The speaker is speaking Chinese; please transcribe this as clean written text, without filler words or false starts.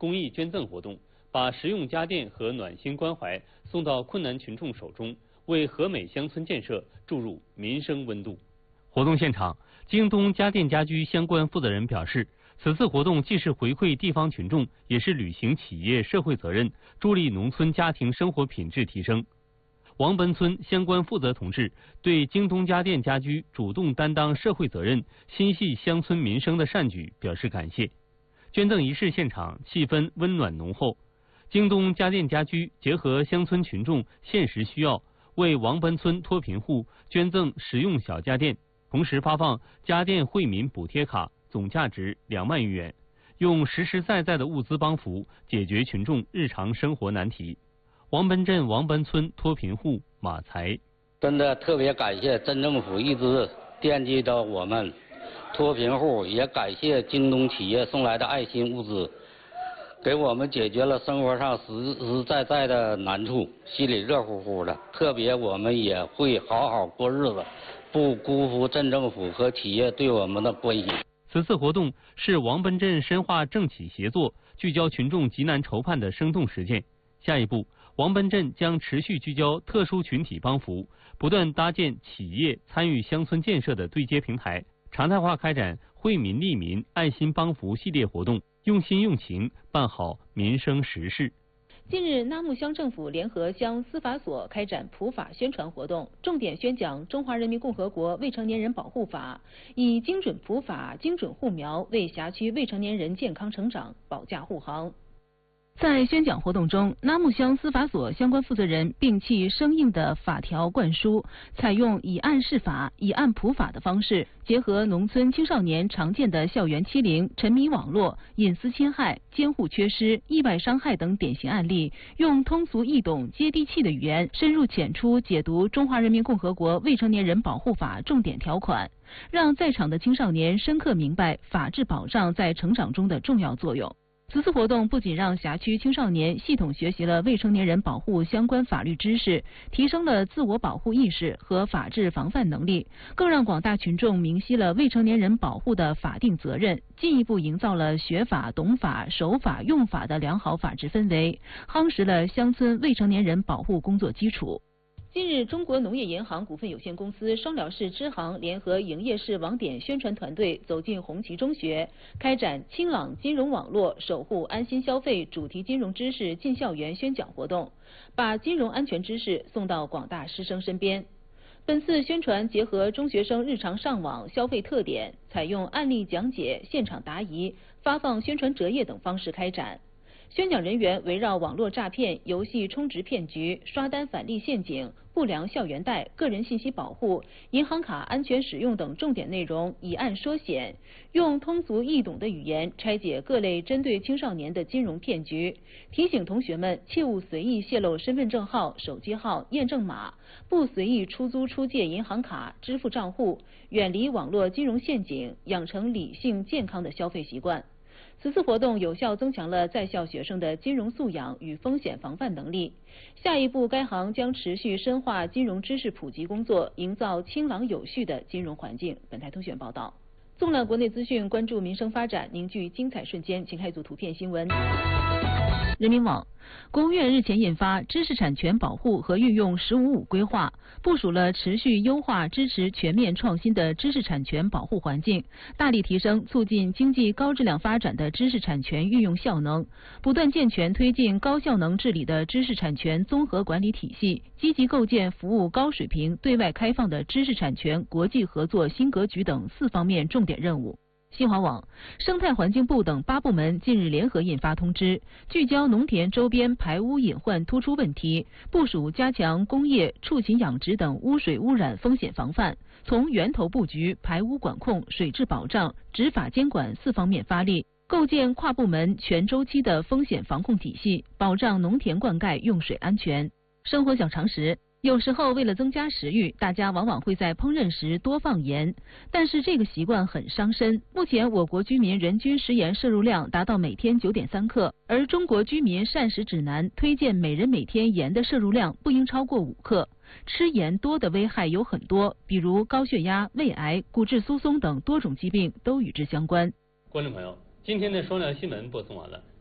公益捐赠活动，把实用家电和暖心关怀送到困难群众手中，为和美乡村建设注入民生温度。活动现场，京东家电家居相关负责人表示，此次活动既是回馈地方群众，也是履行企业社会责任，助力农村家庭生活品质提升。王奔村相关负责同志对京东家电家居主动担当社会责任、心系乡村民生的善举表示感谢。捐赠仪式现场气氛温暖浓厚，京东家电家居结合乡村群众现实需要，为王奔村脱贫户捐赠实用小家电，同时发放家电惠民补贴卡，总价值2万余元，用实实在在的物资帮扶，解决群众日常生活难题。王奔镇王奔村脱贫户马才， 真的特别感谢镇政府一直惦记着我们脱贫户，也感谢京东企业送来的爱心物资，给我们解决了生活上实实在在的难处，心里热乎乎的。特别我们也会好好过日子，不辜负镇政府和企业对我们的关心。 此次活动是王奔镇深化政企协作、聚焦群众急难愁盼的生动实践。下一步，王奔镇将持续聚焦特殊群体帮扶，不断搭建企业参与乡村建设的对接平台，常态化开展惠民利民、爱心帮扶系列活动，用心用情办好民生实事。 近日，纳木乡政府联合乡司法所开展普法宣传活动，重点宣讲《中华人民共和国未成年人保护法》，以精准普法、精准护苗，为辖区未成年人健康成长保驾护航。在宣讲活动中，纳木乡司法所相关负责人摒弃生硬的法条灌输，采用以案释法、以案普法的方式，结合农村青少年常见的校园欺凌、沉迷网络、隐私侵害、监护缺失、意外伤害等典型案例，用通俗易懂、接地气的语言，深入浅出解读《中华人民共和国未成年人保护法》重点条款，让在场的青少年深刻明白法治保障在成长中的重要作用。此次活动不仅让辖区青少年系统学习了未成年人保护相关法律知识，提升了自我保护意识和法治防范能力，更让广大群众明晰了未成年人保护的法定责任，进一步营造了学法、懂法、守法、用法的良好法治氛围，夯实了乡村未成年人保护工作基础。近日，中国农业银行股份有限公司双辽市支行联合营业市网点宣传团队走进红旗中学，开展清朗金融网络，守护安心消费主题金融知识进校园宣讲活动，把金融安全知识送到广大师生身边。本次宣传结合中学生日常上网消费特点，采用案例讲解、现场答疑、发放宣传折页等方式开展。宣讲人员围绕网络诈骗、游戏充值骗局、刷单返利陷阱、不良校园贷、个人信息保护、银行卡安全使用等重点内容以案说显，用通俗易懂的语言拆解各类针对青少年的金融骗局，提醒同学们切勿随意泄露身份证号、手机号、验证码，不随意出租出借银行卡、支付账户，远离网络金融陷阱，养成理性健康的消费习惯。此次活动有效增强了在校学生的金融素养与风险防范能力。下一步，该行将持续深化金融知识普及工作，营造清朗有序的金融环境。本台特选报道。纵览国内资讯，关注民生发展，凝聚精彩瞬间。请看一组图片新闻。人民网，国务院日前印发《知识产权保护和运用“十五五”规划》，部署了持续优化支持全面创新的知识产权保护环境，大力提升促进经济高质量发展的知识产权运用效能，不断健全推进高效能治理的知识产权综合管理体系，积极构建服务高水平、对外开放的知识产权国际合作新格局等4方面重点任务。新华网，生态环境部等8部门近日联合印发通知，聚焦农田周边排污隐患突出问题，部署加强工业、畜禽养殖等污水污染风险防范，从源头布局、排污管控、水质保障、执法监管4方面发力，构建跨部门全周期的风险防控体系，保障农田灌溉用水安全。生活小常识。有时候为了增加食欲，大家往往会在烹饪时多放盐，但是这个习惯很伤身。目前我国居民人均食盐摄入量达到每天9.3克，而中国居民膳食指南推荐每人每天盐的摄入量不应超过5克。吃盐多的危害有很多，比如高血压、胃癌、骨质疏松等多种疾病都与之相关。 观众朋友，今天的双聊新闻播送完了。